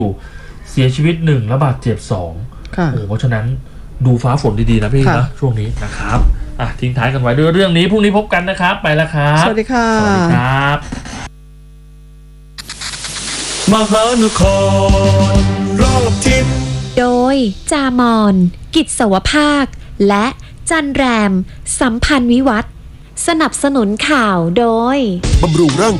เสียชีวิต1และบาดเจ็บ2 ค่ะเพราะฉะนั้นดูฟ้าฝนดีๆนะพี่นะช่วงนี้นะครับทิ้งท้ายกันไว้ด้วยเรื่องนี้พรุ่งนี้พบกันนะครับไปแล้วครับสวัสดีค่ะสวัสดีครับมหานครรอบทิศโดยจามอนกิจสวภาคและจันแรมสัมพันธ์วิวัฒน์สนับสนุนข่าวโดยบำรุงร่าง